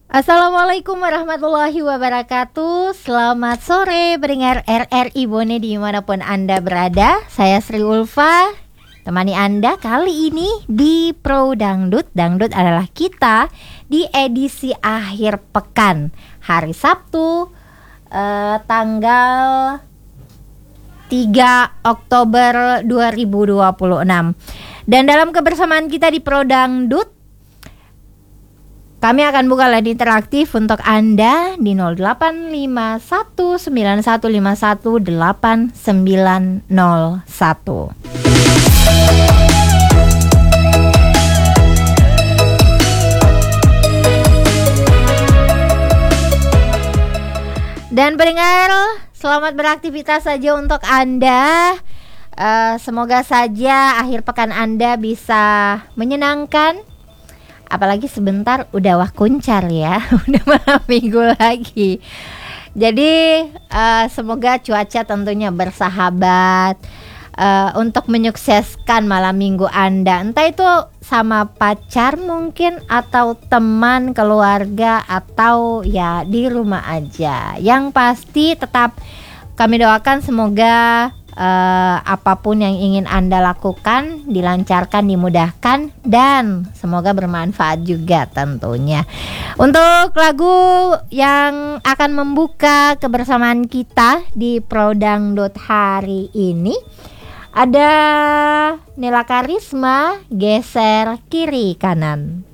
Assalamualaikum warahmatullahi wabarakatuh. Selamat sore pendengar RRI Bone dimanapun Anda berada. Saya Sri Ulfa, temani Anda kali ini di Pro Dangdut. Dangdut adalah kita di edisi akhir pekan, hari Sabtu, tanggal 3 Oktober 2026. Dan dalam kebersamaan kita di Pro Dangdut, kami akan buka line interaktif untuk Anda di 085191518901. Dan pendengar, selamat beraktivitas saja untuk Anda. Semoga saja akhir pekan Anda bisa menyenangkan. Apalagi sebentar udah wakuncar ya, udah malam minggu lagi. Jadi semoga cuaca tentunya bersahabat untuk menyukseskan malam minggu Anda. Entah itu sama pacar mungkin, atau teman, keluarga, atau ya di rumah aja. Yang pasti tetap kami doakan semoga apapun yang ingin Anda lakukan dilancarkan, dimudahkan, dan semoga bermanfaat juga tentunya. Untuk lagu yang akan membuka kebersamaan kita di Pro Dangdut hari ini ada Nela Karisma, Geser Kiri Kanan.